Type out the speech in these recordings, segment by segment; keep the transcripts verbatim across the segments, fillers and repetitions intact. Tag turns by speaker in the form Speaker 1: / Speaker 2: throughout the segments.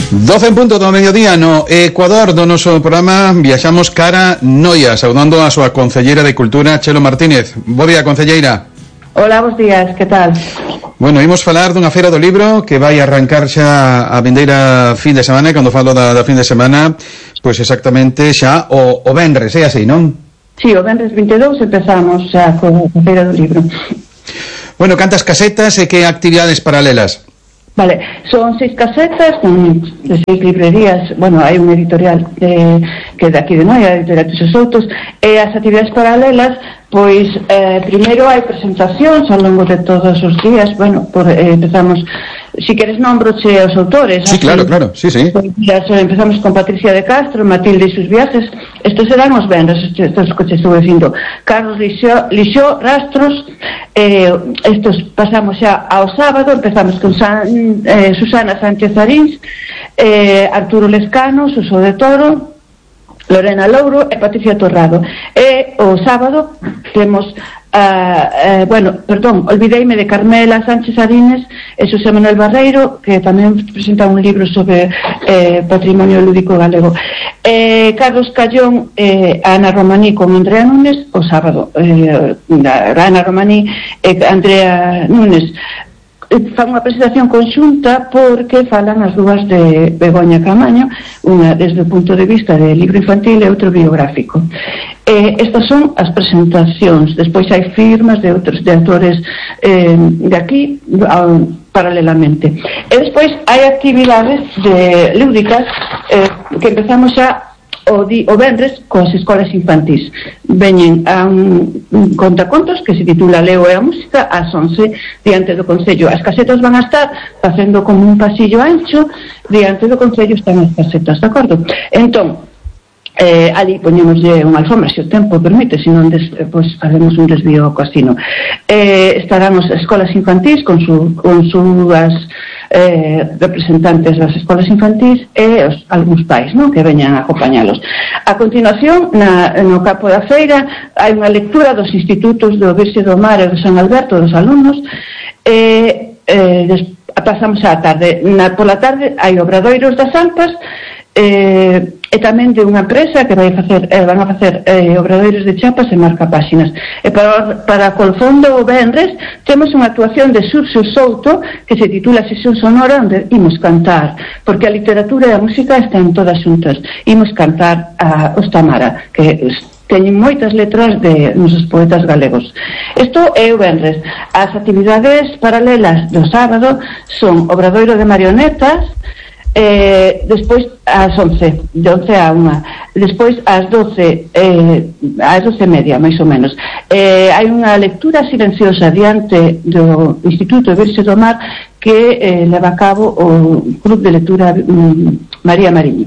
Speaker 1: doce en punto do mediodía no Ecuador do noso programa. Viaxamos cara Noia, saudando a súa concelleira de Cultura, Chelo Martínez. Bo día, concelleira.
Speaker 2: Hola, bons días, que tal?
Speaker 1: Bueno, imos falar dunha feira do libro que vai arrancar xa a vindeira fin de semana, e cando falo da, da fin de semana, pois exactamente xa o, o venres, é así, non?
Speaker 2: Sí, o venres vinte e dous empezamos xa co a feira do libro.
Speaker 1: Bueno, cantas casetas e que actividades paralelas?
Speaker 2: Vale, son seis casetas con de seis librerías. Bueno, hai un editorial eh, que é daqui de Noia, a editorial Tuxos Soutos, e as actividades paralelas, pois eh, primeiro hai presentacións ao longo de todos os días. Bueno, por, eh, empezamos, si queres nombroche os autores.
Speaker 1: Sí, así, claro, claro, sí, sí.
Speaker 2: Pois, ya, so, empezamos con Patricia de Castro, Matilde e sus viajes. Estos serán os venres, estos que estou dicindo. Carlos Lixó, Lixó Rastros. Eh, estos pasamos xa ao sábado, empezamos con San, eh, Susana Sánchez Arins, eh, Arturo Lescano, Suso de Toro, Lorena Louro e Patricia Torrado. E o sábado temos Uh, uh, bueno, perdón, olvideime de Carmela Sánchez Arines e Xosé Manuel Barreiro, que tamén presenta un libro sobre eh, patrimonio lúdico galego. eh, Carlos Callón e eh, Ana Romaní con Andrea Núñez o sábado. eh, Ana Romaní e Andrea Núñez fan unha presentación conxunta porque falan as dúas de Begoña Camaño, unha desde o punto de vista de libro infantil e outro biográfico. Eh, estas son as presentacións. Despois hai firmas de outros de autores eh, de aquí ao, paralelamente. E despois hai actividades de lúdicas eh, que empezamos xa o, di, o venres coas escolas infantís. Veñen a un, un contacontos que se titula Leo e a música ás once diante do Concello. As casetas van a estar facendo como un pasillo ancho, diante do Concello están as casetas, de acordo? Entón, Eh, ali poñemoslle unha alfombra se o tempo permite, senón des, eh, pois facemos un desvío ao casino. Eh, estarán as escolas infantís con, su, con súas eh, representantes das escolas infantís e os, algúns pais, non, que veñan a acompañalos. A continuación, na, no campo da feira, hai unha lectura dos institutos do Virxe do Mar e do San Alberto dos alumnos. e eh, des, pasamos á tarde. Na, pola tarde hai obradoiros das Ampas, eh, e tamén de unha empresa que vai facer, eh, van a facer eh, obradoiros de chapas e marca páxinas. E para, para Colfondo o venres temos unha actuación de Xurxo Souto que se titula Sesión Sonora, onde imos cantar, porque a literatura e a música están todas xuntas. Imos cantar a Os Tamara, que teñen moitas letras de nosos poetas galegos. Isto é o venres. As actividades paralelas do sábado son obradoiro de marionetas, Eh, despois ás once, de once a unha, despois ás doce, eh, ás doce e media, máis ou menos, eh, hai unha lectura silenciosa diante do Instituto Virxe do Mar que eh, leva a cabo o Club de Lectura um, María Mariño.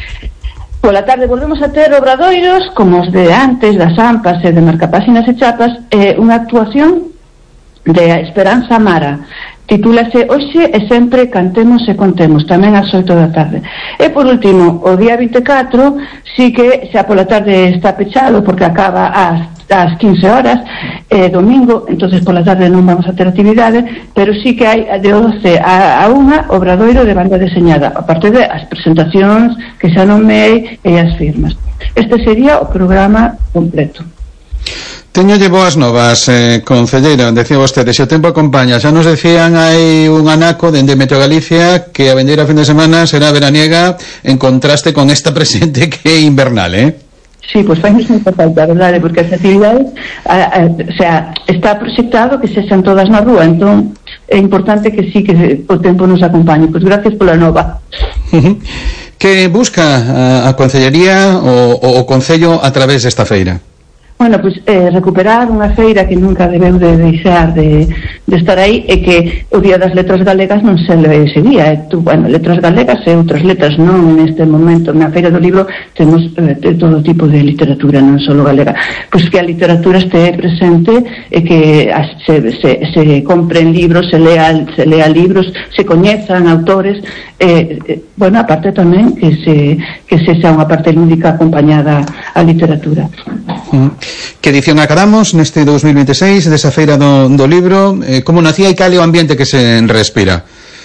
Speaker 2: Pola tarde volvemos a ter obradoiros como os de antes, das Ampas e de marcapáxinas e chapas, eh, unha actuación de Esperanza Mara. Titúlase Hoxe e sempre cantemos e contemos, tamén ás oito da tarde. E por último, o día vinte e catro, sí que xa pola tarde está pechado porque acaba ás, ás quince horas, eh, domingo, entonces pola tarde non vamos a ter actividade, pero sí que hai de doce a unha obradoiro de banda deseñada, a partir de as presentacións que xa nomei e as firmas. Este sería o programa completo.
Speaker 1: Teñolle boas novas, eh, concelleira, decía vostede, se o tempo acompaña. Xa nos decían hai un anaco dende Meteo Galicia que a vendeira fin de semana será veraniega en contraste con esta presente que é invernal, eh?
Speaker 2: Sí, pois fai moita falta, a verdade, porque as actividades, a, a, o sea, está proxectado que sexan todas na rúa, entón é importante que sí que o tempo nos acompañe. Pois gracias pola nova.
Speaker 1: Que busca a, a concellería o, o, o concello a través desta feira?
Speaker 2: Bueno, pois eh, recuperar unha feira que nunca debeu de deixar de, de estar aí, e que o Día das Letras Galegas non se le ese día. E tú, bueno, letras galegas e outras letras non neste momento. Na Feira do Libro temos eh, todo tipo de literatura, non só galega. Pois que a literatura este presente e que as, se, se, se compren libros, se lea, se lea libros, se coñezan autores, eh, eh, bueno, a parte tamén que se que se xa unha parte lúdica acompañada á literatura.
Speaker 1: Mm. Que edición acabamos neste dous mil vinte e seis desa feira do, do libro? Eh, como nacía e cal é o ambiente que se respira?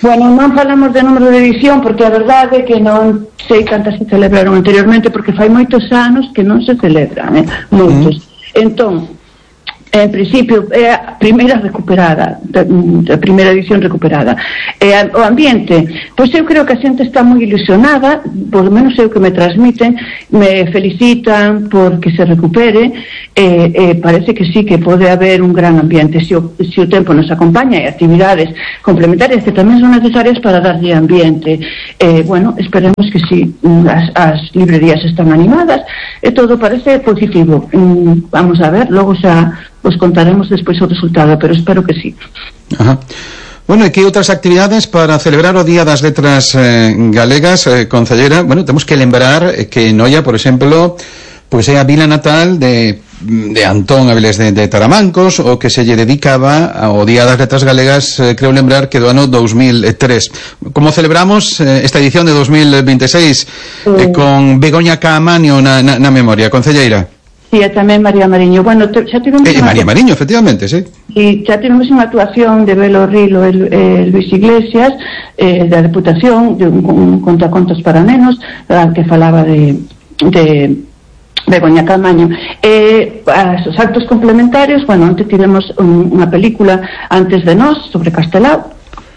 Speaker 2: Bueno, non falamos de número de edición porque a verdade é que non sei cantas se celebraron anteriormente porque fai moitos anos que non se celebran, eh? moitos. Mm. Entón, en principio é a primeira recuperada, a primeira edición recuperada. E o ambiente, pois eu creo que a xente está moi ilusionada, por lo menos é o que me transmiten, me felicitan porque se recupere, e, e parece que sí que pode haber un gran ambiente se o, se o tempo nos acompaña e actividades complementarias que tamén son necesarias para darlle ambiente. E, bueno, esperemos que sí, as, as librerías están animadas e todo parece positivo. Vamos a ver, logo xa os contaremos despois o resultado, pero espero que sí.
Speaker 1: Ajá. Bueno, e que outras actividades para celebrar o Día das Letras eh, Galegas, eh, concellera? Bueno, temos que lembrar que Noia, por exemplo, pois é a vila natal de, de Antón Avilés de, de Taramancos, o que se lle dedicaba ao Día das Letras Galegas, eh, creo lembrar que do ano dos mil tres. Como celebramos eh, esta edición de dos mil veintiséis eh, con Begoña Caamaño na, na, na memoria, concelleira?
Speaker 2: Sí, e tamén María Mariño. Bueno, te, xa tivemos
Speaker 1: eh, María Mariño, efectivamente, sí.
Speaker 2: E xa tivemos unha actuación de Belo Rilo e eh, Luis Iglesias, eh, da Deputación, de un, un contacontos para nenos, que falaba de, de Begoña Caamaño. E as, os actos complementarios, bueno, antes tivemos un, unha película antes de nós, sobre Castelao.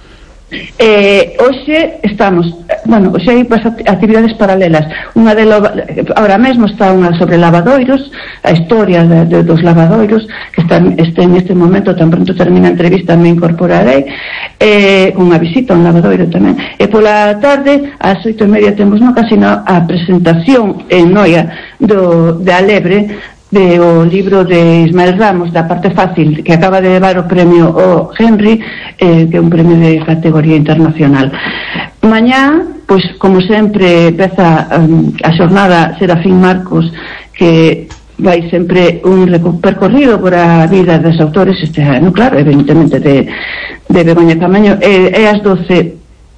Speaker 2: Eh, hoxe estamos, bueno, hoxe hai actividades paralelas. Unha de lo, ahora mesmo está unha sobre lavadoiros, a historia de, de, dos lavadoiros, que está este, en este momento, tan pronto termina a entrevista me incorporarei, eh, con unha visita a un lavadoiro tamén. E pola tarde, ás oito e media temos no casino a presentación en Noia do, de Alebre, de o libro de Ismael Ramos, da parte fácil, que acaba de levar o premio o Henry, eh, que é un premio de categoría internacional. Mañá, pois, como sempre, empeza um, a xornada Serafín Marcos, que vai sempre un percorrido por a vida dos autores este ano, claro, evidentemente de, de Begoña Caamaño. É, é as doce,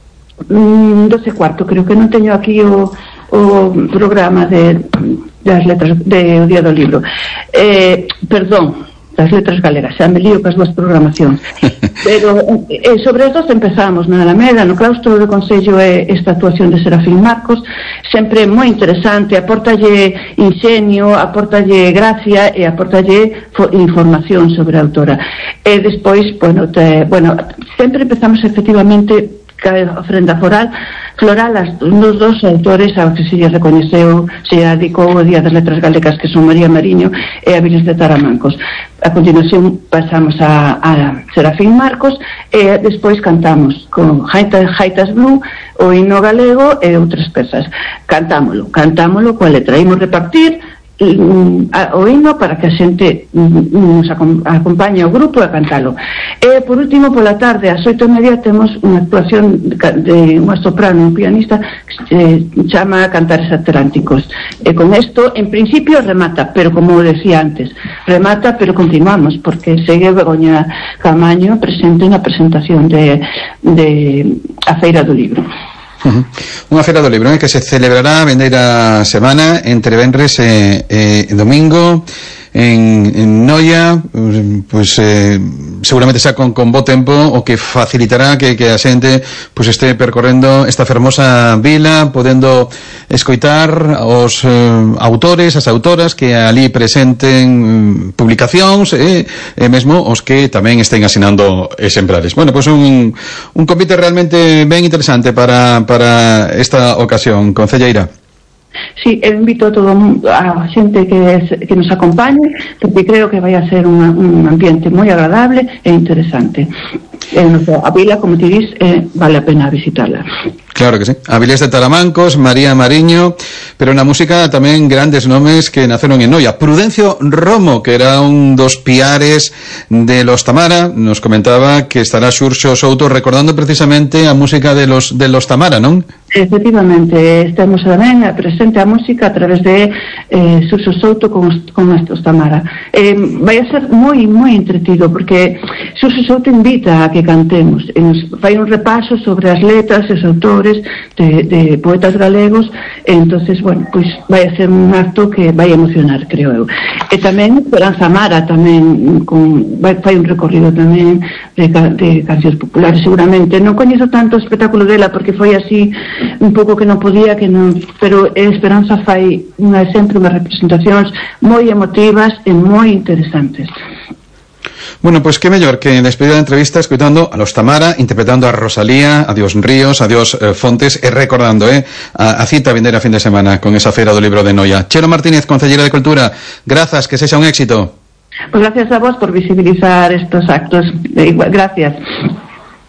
Speaker 2: doce cuarto, creo que non teño aquí o, o programa de das letras de o Día do Libro, eh, perdón, das letras galegas, xa me lío cas dúas programacións, pero eh, sobre as dos empezamos na Alameda, no claustro do Concello, é esta actuación de Serafín Marcos, sempre moi interesante, aportalle ingenio, aportalle gracia e aportalle información sobre a autora. E despois, bueno, te, bueno sempre empezamos efectivamente a ofrenda floral floral as dos dos autores aos que se lle recoñeceu, se adicou o Día das Letras Galegas, que son María Mariño e Avilés de Taramancos. A continuación pasamos a, a Serafín Marcos e despois cantamos con Jaitas, Jaitas Blue, o himno galego e outras pezas. Cantámolo, cantámolo coa letra, imos repartir o himno para que a xente nos acompañe ao grupo a cantalo. E por último, pola tarde ás oito e media temos unha actuación de unha soprano, un pianista que se chama Cantares Atlánticos, e con isto en principio remata, pero como decía antes, remata pero continuamos porque segue Begoña Caamaño presente na presentación de, de a Feira do Libro.
Speaker 1: Uh-huh. Unha feira do libro, eh, que se celebrará a vendeira semana entre venres e, e domingo en, en Noia, pues, eh, seguramente xa con, con bo tempo, o que facilitará que, que a xente pues, este percorrendo esta fermosa vila, podendo escoitar os eh, autores, as autoras que ali presenten mm, publicacións e, e mesmo os que tamén estén asinando exemplares. Bueno, pues un, un convite realmente ben interesante para, para esta ocasión, concelleira.
Speaker 2: Sí, eu invito a todo a xente que, es, que nos acompañe, porque creo que vai a ser una, un ambiente moi agradable e interesante. Eh, a vila, como te dis, eh, vale a pena visitarla.
Speaker 1: Claro que sí. Avilés de Taramancos, María Mariño, pero na música tamén grandes nomes que naceron en Noia. Prudencio Romo, que era un dos piares de los Tamara, nos comentaba que estará Xurxo Souto recordando precisamente a música de los de los Tamara, non?
Speaker 2: Efectivamente, estamos tamén presente a música a través de eh, Suso Souto con, con estos Tamara. Eh, vai a ser moi, moi entretido, porque Suso Souto invita a que cantemos, e nos fai un repaso sobre as letras e os autores de, de poetas galegos, e entonces, bueno, pois vai a ser un acto que vai emocionar, creo eu. E tamén Esperanza Mara tamén con, vai, fai un recorrido tamén de, de cancións populares, seguramente. Non coñezo tanto o espectáculo dela porque foi así un pouco que non podía, que non, pero Esperanza fai unha, sempre unhas representacións moi emotivas e moi interesantes.
Speaker 1: Bueno, pues qué mellor que despedir a entrevista escuchando a los Tamara, interpretando a Rosalía, a Dios Ríos, a Dios eh, Fontes, e recordando eh, a, a cita vindeira fin de semana con esa feira do libro de Noia. Chelo Martínez, Concelleira de Cultura, grazas, que sexa un éxito.
Speaker 2: Pues gracias a vos por visibilizar estos actos. Gracias.